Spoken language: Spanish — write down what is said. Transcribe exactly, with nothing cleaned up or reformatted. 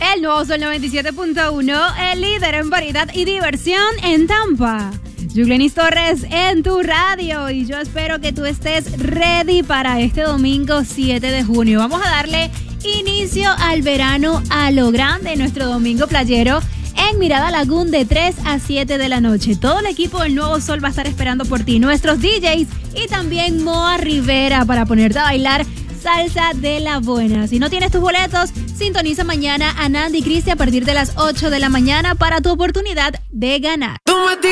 El nuevo Sol noventa y siete punto uno, el líder en variedad y diversión en Tampa. Yuglenis Torres en tu radio y yo espero que tú estés ready para este domingo siete de junio. Vamos a darle inicio al verano a lo grande, nuestro domingo playero en Mirada Lagoon de tres a siete de la noche. Todo el equipo del Nuevo Sol va a estar esperando por ti, nuestros D Js y también Moa Rivera para ponerte a bailar salsa de la buena. Si no tienes tus boletos, sintoniza mañana a Nandy Cristi a partir de las ocho de la mañana para tu oportunidad de ganar.